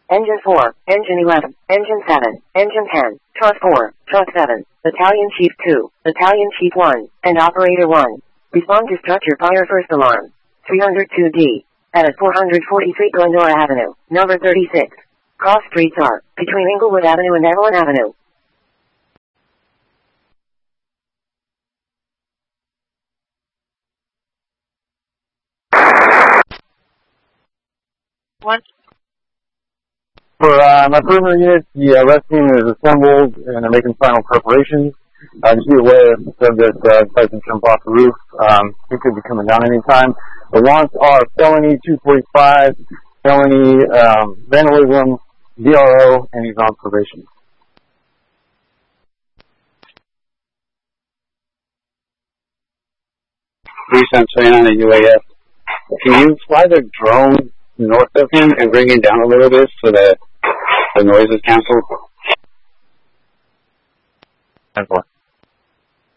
Engine 4, Engine 11, Engine 7, Engine 10, Truck 4, Truck 7, Battalion Chief 2, Battalion Chief 1, and Operator 1. Respond to structure fire first alarm. 302D. At 443 Glendora Avenue, number 36. Cross streets are between Inglewood Avenue and Evelyn Avenue. One. For my perimeter unit, the arrest team is assembled and they're making final preparations. Just be aware if the subject decides to jump off the roof, he could be coming down anytime. The wants are felony 245, felony vandalism, DRO, and he's on probation. Police, I'm staying on a UAF. Can you fly the drone north of him and bring him down a little bit so that the noise is canceled? 10-4.